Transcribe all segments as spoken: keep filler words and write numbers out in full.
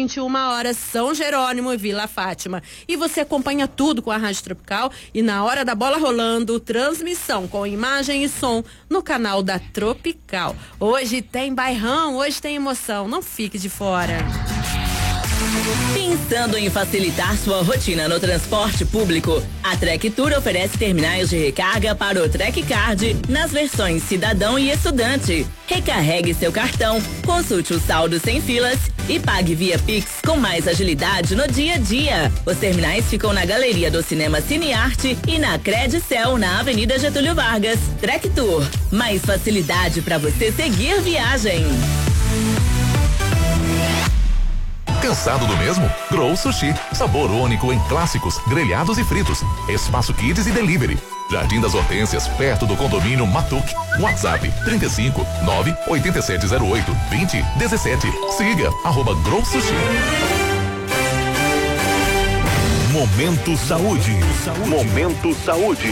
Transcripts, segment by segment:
vinte e uma horas, São Jerônimo e Vila Fátima. E você acompanha tudo com a Rádio Tropical e na hora da bola rolando, transmissão com imagem e som no canal da Tropical. Hoje tem bairrão, hoje tem emoção, não fique de fora. Pensando em facilitar sua rotina no transporte público, a Trek Tour oferece terminais de recarga para o Trek Card nas versões cidadão e estudante. Recarregue seu cartão, consulte o saldo sem filas e pague via Pix com mais agilidade no dia a dia. Os terminais ficam na galeria do Cinema Cinearte e na Credicel, na Avenida Getúlio Vargas. Trek Tour, mais facilidade para você seguir viagem. Cansado do mesmo? Grow Sushi. Sabor único em clássicos, grelhados e fritos. Espaço Kids e Delivery. Jardim das Hortênsias, perto do condomínio Matuque. WhatsApp trinta e cinco, nove oito sete zero oito, vinte, dezessete. Siga, arroba Grow Sushi. Momento Saúde. Momento Saúde.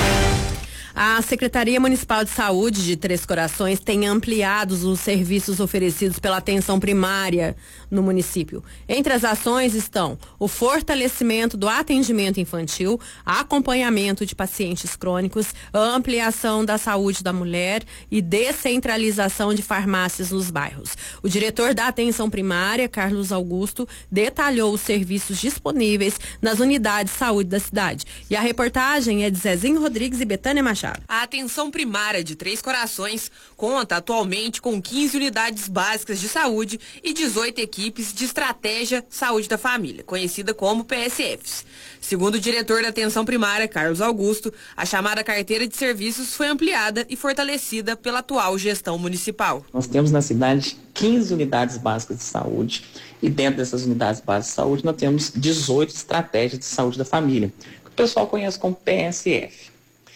A Secretaria Municipal de Saúde de Três Corações tem ampliado os serviços oferecidos pela atenção primária no município. Entre as ações estão o fortalecimento do atendimento infantil, acompanhamento de pacientes crônicos, ampliação da saúde da mulher e descentralização de farmácias nos bairros. O diretor da atenção primária, Carlos Augusto, detalhou os serviços disponíveis nas unidades de saúde da cidade. E a reportagem é de Zezinho Rodrigues e Betânia Machado. A atenção primária de Três Corações conta atualmente com quinze unidades básicas de saúde e dezoito equipes de estratégia saúde da família, conhecida como P S Fs. Segundo o diretor da atenção primária, Carlos Augusto, a chamada carteira de serviços foi ampliada e fortalecida pela atual gestão municipal. Nós temos na cidade quinze unidades básicas de saúde e dentro dessas unidades básicas de saúde nós temos dezoito estratégias de saúde da família, que o pessoal conhece como P S F.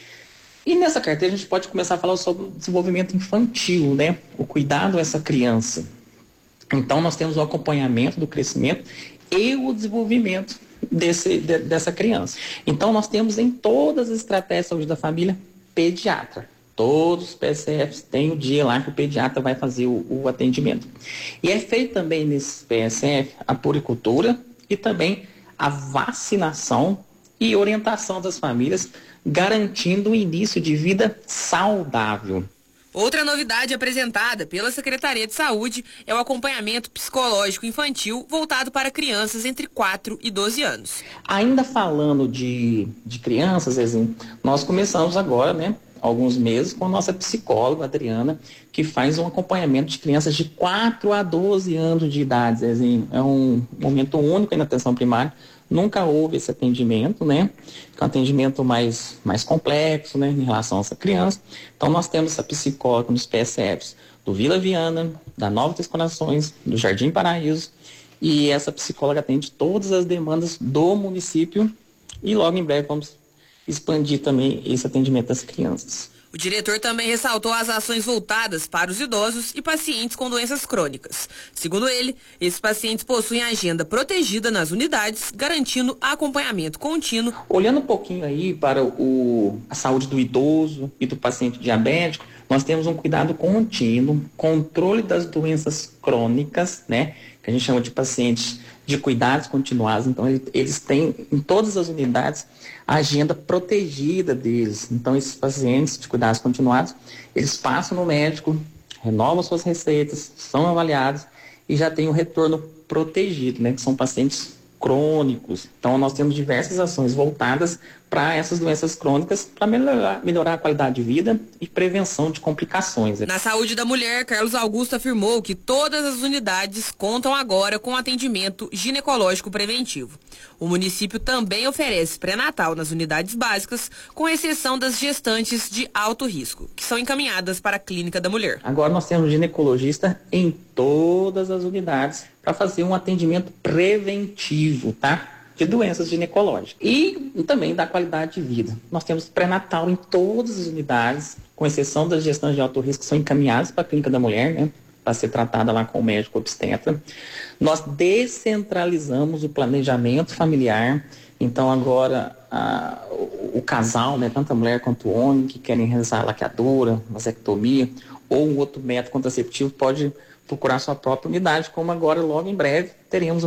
E nessa carteira a gente pode começar a falar sobre o desenvolvimento infantil, né? O cuidado a essa criança. Então nós temos o acompanhamento do crescimento e o desenvolvimento desse, de, dessa criança. Então nós temos em todas as estratégias de saúde da família pediatra. Todos os P S Fs têm o dia lá que o pediatra vai fazer o, o atendimento. E é feito também nesse P S F a puricultura e também a vacinação e orientação das famílias, garantindo o início de vida saudável. Outra novidade apresentada pela Secretaria de Saúde é o acompanhamento psicológico infantil voltado para crianças entre quatro e doze anos. Ainda falando de, de crianças, Zezinho, nós começamos agora, né, alguns meses, com a nossa psicóloga, Adriana, que faz um acompanhamento de crianças de quatro a doze anos de idade, Zezinho. É um momento único aí na atenção primária. Nunca houve esse atendimento, né? Que é um atendimento mais, mais complexo, né? Em relação a essa criança. Então, nós temos essa psicóloga nos P S Fs do Vila Viana, da Nova Três Corações, do Jardim Paraíso. E essa psicóloga atende todas as demandas do município. E logo em breve vamos expandir também esse atendimento das crianças. O diretor também ressaltou as ações voltadas para os idosos e pacientes com doenças crônicas. Segundo ele, esses pacientes possuem agenda protegida nas unidades, garantindo acompanhamento contínuo. Olhando um pouquinho aí para o, a saúde do idoso e do paciente diabético, nós temos um cuidado contínuo, controle das doenças crônicas, né? Que a gente chama de pacientes de cuidados continuados. Então, eles têm em todas as unidades a agenda protegida deles. Então, esses pacientes de cuidados continuados, eles passam no médico, renovam suas receitas, são avaliados e já tem o retorno protegido, né? Que são pacientes crônicos. Então, nós temos diversas ações voltadas para essas doenças crônicas, para melhorar, melhorar a qualidade de vida e prevenção de complicações. Na saúde da mulher, Carlos Augusto afirmou que todas as unidades contam agora com atendimento ginecológico preventivo. O município também oferece pré-natal nas unidades básicas, com exceção das gestantes de alto risco, que são encaminhadas para a clínica da mulher. Agora nós temos ginecologista em todas as unidades para fazer um atendimento preventivo, tá? De doenças ginecológicas e também da qualidade de vida. Nós temos pré-natal em todas as unidades, com exceção das gestantes de alto risco, que são encaminhadas para a clínica da mulher, né, para ser tratada lá com o médico obstetra. Nós descentralizamos o planejamento familiar, então agora a, o, o casal, né, tanto a mulher quanto o homem, que querem realizar a laqueadura, vasectomia ou um outro método contraceptivo, pode procurar sua própria unidade, como agora logo em breve teremos